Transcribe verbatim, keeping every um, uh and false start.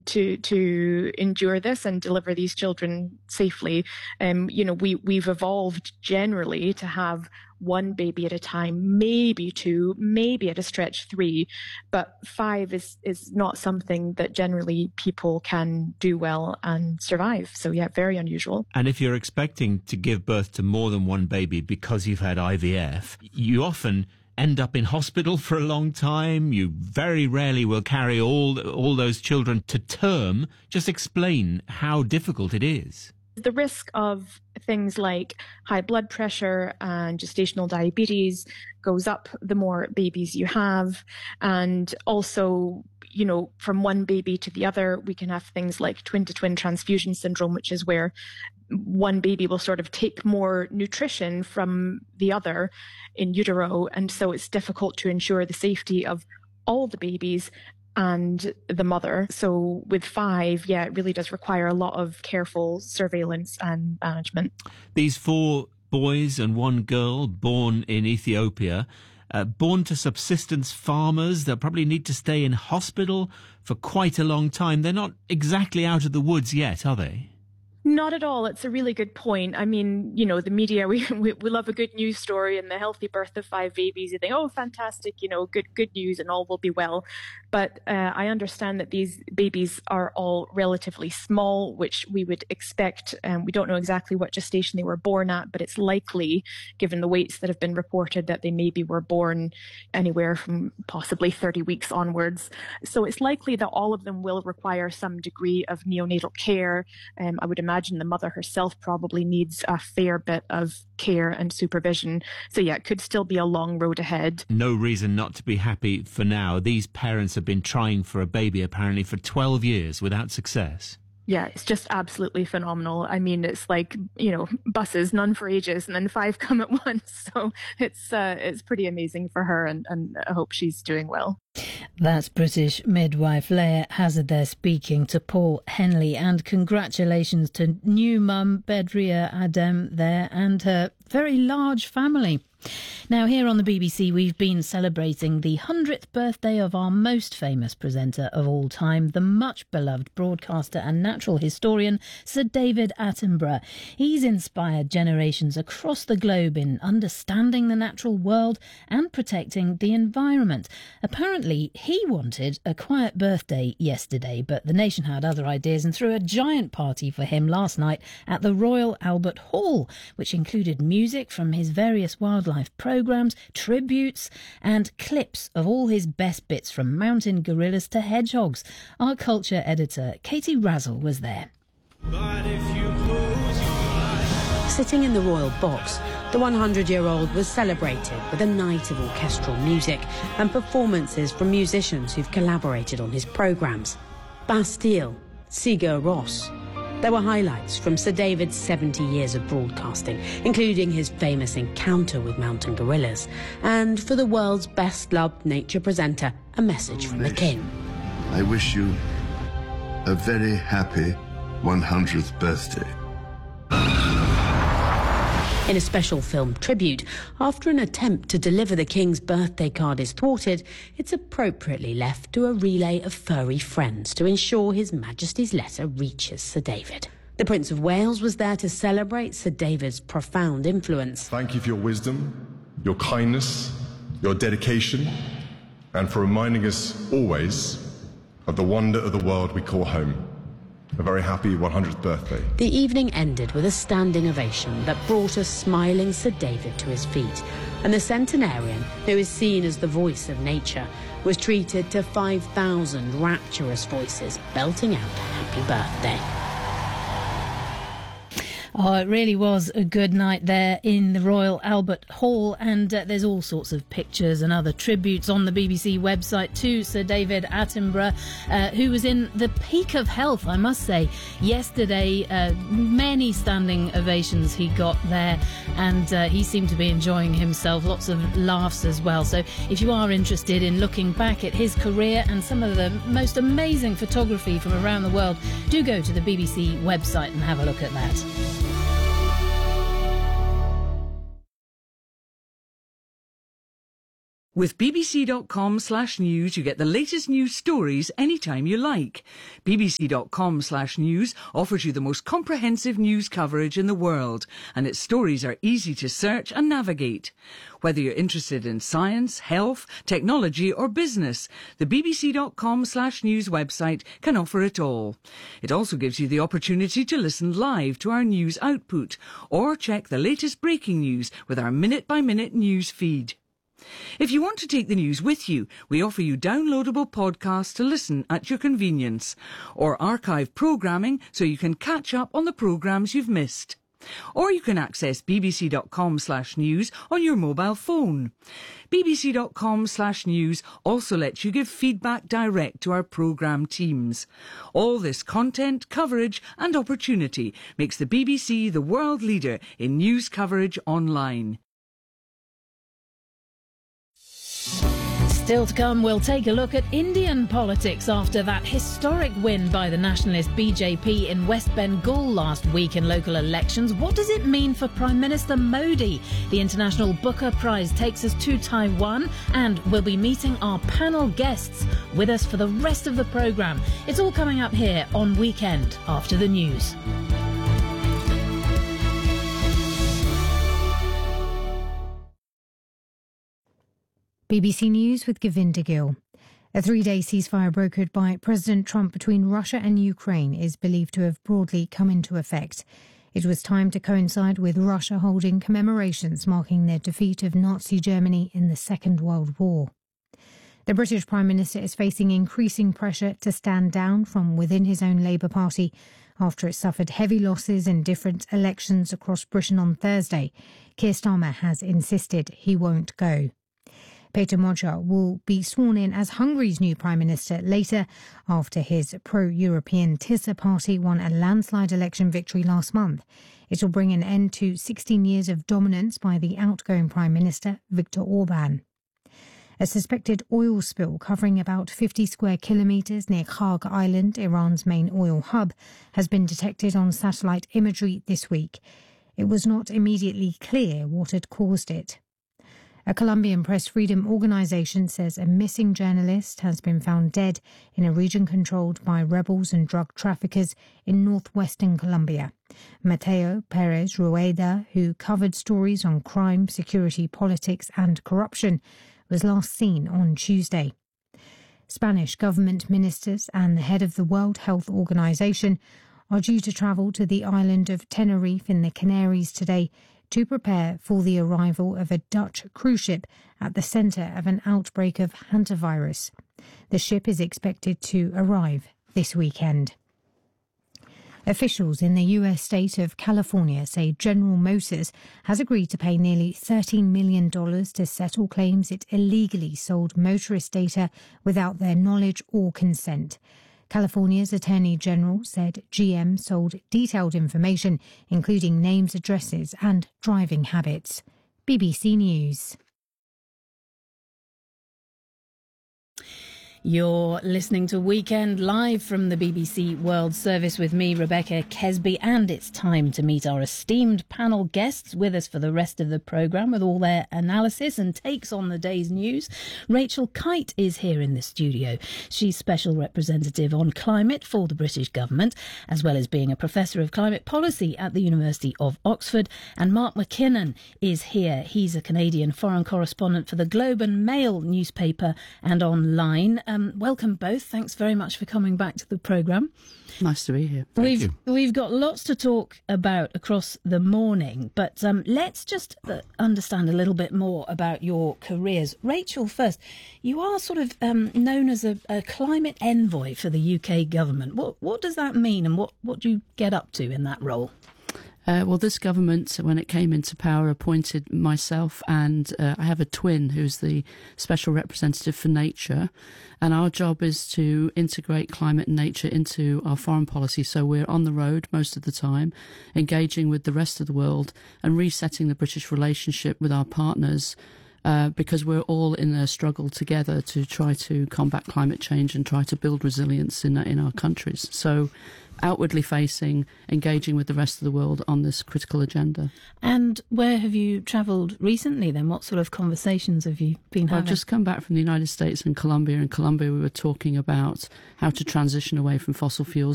to to endure this and deliver these children safely. Um, you know, we we've evolved generally to have one baby at a time, maybe two, maybe at a stretch three, but five is is not something that generally people can do well and survive. So yeah, very unusual. And if you're expecting to give birth to more than one baby because you've had I V F, you often end up in hospital for a long time. You very rarely will carry all all those children to term. Just explain how difficult it is. The risk of things like high blood pressure and gestational diabetes goes up the more babies you have. And also, you know, from one baby to the other, we can have things like twin-to-twin transfusion syndrome, which is where one baby will sort of take more nutrition from the other in utero. And so it's difficult to ensure the safety of all the babies and the mother. So with five, yeah, it really does require a lot of careful surveillance and management. These four boys and one girl born in Ethiopia, uh, born to subsistence farmers, they'll probably need to stay in hospital for quite a long time. They're not exactly out of the woods yet, are they? Not at all. It's a really good point. I mean, you know, the media, we, we we love a good news story and the healthy birth of five babies. You think, oh, fantastic, you know, good good news and all will be well. But uh, I understand that these babies are all relatively small, which we would expect. Um, we don't know exactly what gestation they were born at, but it's likely, given the weights that have been reported, that they maybe were born anywhere from possibly thirty weeks onwards. So it's likely that all of them will require some degree of neonatal care. Um, I would imagine the mother herself probably needs a fair bit of care and supervision. So yeah, it could still be a long road ahead. No reason not to be happy for now. These parents have been trying for a baby apparently for twelve years without success. Yeah, it's just absolutely phenomenal. I mean, it's like, you know, buses, none for ages, and then five come at once. So it's uh, it's pretty amazing for her, and, and I hope she's doing well. That's British midwife Leah Hazard there speaking to Paul Henley. And congratulations to new mum Bedria Adem there and her very large family. Now, here on the B B C, we've been celebrating the hundredth birthday of our most famous presenter of all time, the much-beloved broadcaster and natural historian, Sir David Attenborough. He's inspired generations across the globe in understanding the natural world and protecting the environment. Apparently, he wanted a quiet birthday yesterday, but the nation had other ideas and threw a giant party for him last night at the Royal Albert Hall, which included music from his various wildlife programmes, tributes and clips of all his best bits from mountain gorillas to hedgehogs. Our culture editor Katie Razzle was there. Sitting in the royal box, the hundred-year-old was celebrated with a night of orchestral music and performances from musicians who've collaborated on his programmes. Bastille, Sigur Rós. There were highlights from Sir David's seventy years of broadcasting, including his famous encounter with mountain gorillas, and for the world's best-loved nature presenter, a message from the king. I wish you a very happy hundredth birthday. In a special film tribute, after an attempt to deliver the King's birthday card is thwarted, it's appropriately left to a relay of furry friends to ensure His Majesty's letter reaches Sir David. The Prince of Wales was there to celebrate Sir David's profound influence. Thank you for your wisdom, your kindness, your dedication, and for reminding us always of the wonder of the world we call home. A very happy hundredth birthday. The evening ended with a standing ovation that brought a smiling Sir David to his feet, and the centenarian, who is seen as the voice of nature, was treated to five thousand rapturous voices belting out a happy birthday. Oh, it really was a good night there in the Royal Albert Hall, and uh, there's all sorts of pictures and other tributes on the B B C website to Sir David Attenborough, uh, who was in the peak of health, I must say. Yesterday, uh, many standing ovations he got there, and uh, he seemed to be enjoying himself, lots of laughs as well. So if you are interested in looking back at his career and some of the most amazing photography from around the world, do go to the B B C website and have a look at that. With bbc.com slash news, you get the latest news stories anytime you like. bbc.com slash news offers you the most comprehensive news coverage in the world, and its stories are easy to search and navigate. Whether you're interested in science, health, technology or business, the bbc.com slash news website can offer it all. It also gives you the opportunity to listen live to our news output or check the latest breaking news with our minute-by-minute news feed. If you want to take the news with you, we offer you downloadable podcasts to listen at your convenience, or archive programming so you can catch up on the programmes you've missed. Or you can access bbc.com slash news on your mobile phone. bbc.com slash news also lets you give feedback direct to our programme teams. All this content, coverage and opportunity makes the B B C the world leader in news coverage online. Still to come, we'll take a look at Indian politics after that historic win by the nationalist B J P in West Bengal last week in local elections. What does it mean for Prime Minister Modi? The International Booker Prize takes us to Taiwan, and we'll be meeting our panel guests with us for the rest of the programme. It's all coming up here on Weekend After the News. B B C News with Govinda Gill. A three-day ceasefire brokered by President Trump between Russia and Ukraine is believed to have broadly come into effect. It was timed to coincide with Russia holding commemorations marking their defeat of Nazi Germany in the Second World War. The British Prime Minister is facing increasing pressure to stand down from within his own Labour Party after it suffered heavy losses in different elections across Britain on Thursday. Keir Starmer has insisted he won't go. Peter Modjar will be sworn in as Hungary's new Prime Minister later after his pro-European Tisza party won a landslide election victory last month. It will bring an end to sixteen years of dominance by the outgoing Prime Minister, Viktor Orban. A suspected oil spill covering about fifty square kilometres near Kharg Island, Iran's main oil hub, has been detected on satellite imagery this week. It was not immediately clear what had caused it. A Colombian press freedom organisation says a missing journalist has been found dead in a region controlled by rebels and drug traffickers in northwestern Colombia. Mateo Perez Rueda, who covered stories on crime, security, politics and corruption, was last seen on Tuesday. Spanish government ministers and the head of the World Health Organization are due to travel to the island of Tenerife in the Canaries today to prepare for the arrival of a Dutch cruise ship at the centre of an outbreak of hantavirus. The ship is expected to arrive this weekend. Officials in the U S state of California say General Motors has agreed to pay nearly thirteen million dollars to settle claims it illegally sold motorist data without their knowledge or consent. California's Attorney General said G M sold detailed information, including names, addresses and driving habits. B B C News. You're listening to Weekend live from the B B C World Service with me, Rebecca Kesby, and it's time to meet our esteemed panel guests with us for the rest of the programme with all their analysis and takes on the day's news. Rachel Kite is here in the studio. She's Special Representative on Climate for the British Government, as well as being a Professor of Climate Policy at the University of Oxford. And Mark McKinnon is here. He's a Canadian foreign correspondent for the Globe and Mail newspaper and online. Um, welcome both. Thanks very much for coming back to the programme. Nice to be here. Thank we've you. We've got lots to talk about across the morning, but um, let's just uh, understand a little bit more about your careers. Rachel, first, you are sort of um, known as a, a climate envoy for the U K government. What what does that mean, and what, what do you get up to in that role? Uh, well, this government, when it came into power, appointed myself and uh, I have a twin who's the Special Representative for Nature. And our job is to integrate climate and nature into our foreign policy. So we're on the road most of the time, engaging with the rest of the world and resetting the British relationship with our partners uh, because we're all in a struggle together to try to combat climate change and try to build resilience in, in our countries. So outwardly facing, engaging with the rest of the world on this critical agenda. And where have you travelled recently then? What sort of conversations have you been well, having? I've just come back from the United States and Colombia. In Colombia, we were talking about how to transition away from fossil fuels.